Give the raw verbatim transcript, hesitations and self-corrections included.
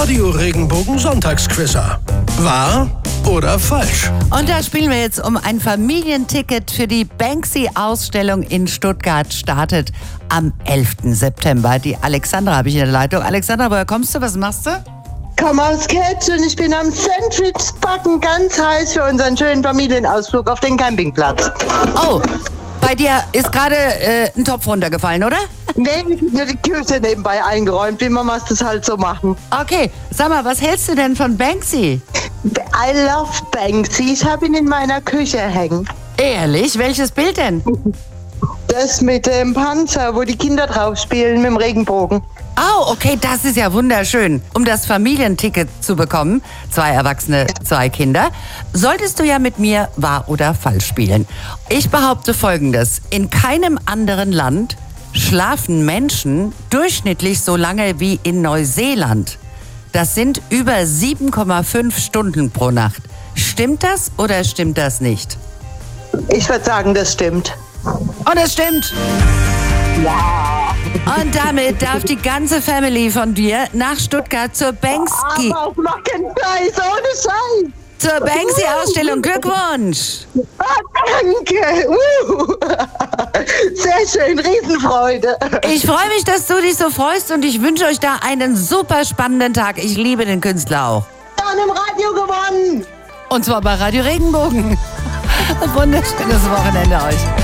Radio Regenbogen Sonntagsquizzer. Wahr oder falsch? Und da spielen wir jetzt um ein Familienticket für die Banksy-Ausstellung in Stuttgart. Startet am elften September. Die Alexandra habe ich in der Leitung. Alexandra, woher kommst du? Was machst du? Komm aus Ketsch und ich bin am Sandwich-Backen ganz heiß für unseren schönen Familienausflug auf den Campingplatz. Oh, bei dir ist gerade äh, ein Topf runtergefallen, oder? Nee, ich habe nur die Küche nebenbei eingeräumt, wie man das halt so machen. Okay, sag mal, was hältst du denn von Banksy? I love Banksy, ich habe ihn in meiner Küche hängen. Ehrlich? Welches Bild denn? Das mit dem Panzer, wo die Kinder drauf spielen, mit dem Regenbogen. Oh, okay, das ist ja wunderschön. Um das Familienticket zu bekommen, zwei Erwachsene, zwei Kinder, solltest du ja mit mir wahr oder falsch spielen. Ich behaupte Folgendes: In keinem anderen Land schlafen Menschen durchschnittlich so lange wie in Neuseeland. Das sind über sieben Komma fünf Stunden pro Nacht. Stimmt das oder stimmt das nicht? Ich würde sagen, das stimmt. Und es stimmt! Ja. Und damit darf die ganze Family von dir nach Stuttgart zur Banksy, Aber auf Mackenpreis, ohne Scheiß. zur Banksy-Ausstellung. Glückwunsch! Ah, danke. Uh. Sehr schön, Riesenfreude. Ich freue mich, dass du dich so freust und ich wünsche euch da einen super spannenden Tag. Ich liebe den Künstler auch. Dann im Radio gewonnen. Und zwar bei Radio Regenbogen. Ein wunderschönes Wochenende euch.